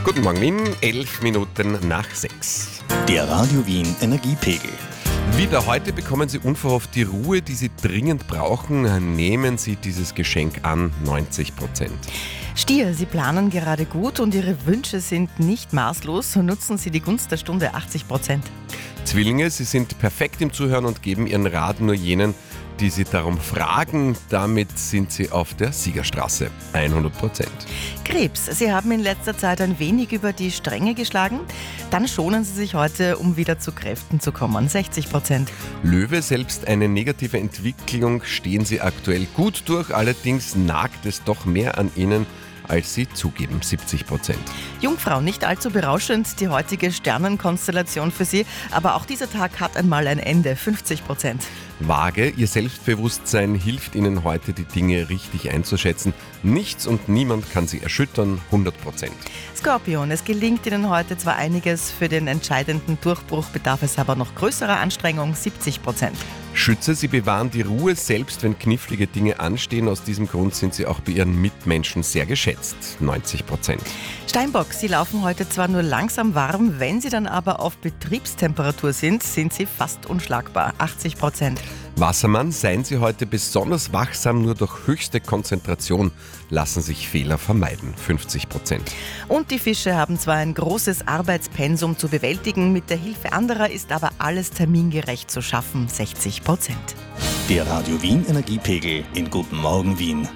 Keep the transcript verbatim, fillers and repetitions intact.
Guten Morgen Wien, elf Minuten nach sechs. Der Radio Wien Energiepegel. Wieder heute bekommen Sie unverhofft die Ruhe, die Sie dringend brauchen. Nehmen Sie dieses Geschenk an, neunzig Prozent. Stier, Sie planen gerade gut und Ihre Wünsche sind nicht maßlos. So nutzen Sie die Gunst der Stunde, achtzig Prozent. Zwillinge, Sie sind perfekt im Zuhören und geben Ihren Rat nur jenen, die Sie darum fragen. Damit sind Sie auf der Siegerstraße, hundert Prozent. Krebs, Sie haben in letzter Zeit ein wenig über die Stränge geschlagen. Dann schonen Sie sich heute, um wieder zu Kräften zu kommen, sechzig Prozent. Löwe, selbst eine negative Entwicklung stehen Sie aktuell gut durch. Allerdings nagt es doch mehr an Ihnen, als Sie zugeben, siebzig Prozent. Jungfrau, nicht allzu berauschend, die heutige Sternenkonstellation für Sie. Aber auch dieser Tag hat einmal ein Ende, fünfzig Prozent. Waage, Ihr Selbstbewusstsein hilft Ihnen heute, die Dinge richtig einzuschätzen. Nichts und niemand kann Sie erschüttern, hundert Prozent. Skorpion, es gelingt Ihnen heute zwar einiges, für den entscheidenden Durchbruch bedarf es aber noch größerer Anstrengung, siebzig Prozent. Schütze, Sie bewahren die Ruhe, selbst wenn knifflige Dinge anstehen. Aus diesem Grund sind Sie auch bei Ihren Mitmenschen sehr geschätzt, neunzig Prozent. Steinbock, Sie laufen heute zwar nur langsam warm, wenn Sie dann aber auf Betriebstemperatur sind, sind Sie fast unschlagbar, achtzig Prozent. Wassermann, seien Sie heute besonders wachsam, nur durch höchste Konzentration lassen sich Fehler vermeiden, fünfzig Prozent. Und die Fische haben zwar ein großes Arbeitspensum zu bewältigen, mit der Hilfe anderer ist aber alles termingerecht zu schaffen, sechzig Prozent. Der Radio Wien Energiepegel in Guten Morgen Wien.